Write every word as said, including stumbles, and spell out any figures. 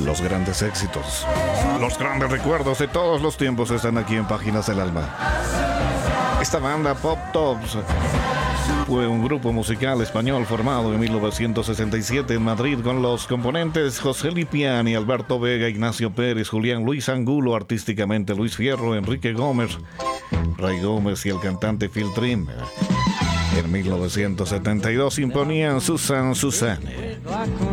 Los grandes éxitos, los grandes recuerdos de todos los tiempos están aquí en Páginas del Alma. Esta banda Pop Tops fue un grupo musical español formado en mil novecientos sesenta y siete en Madrid con los componentes José Lipiani, Alberto Vega, Ignacio Pérez, Julián Luis Angulo, artísticamente Luis Fierro, Enrique Gómez, Ray Gómez y el cantante Phil Trim. En mil novecientos setenta y dos imponían Susan Susane.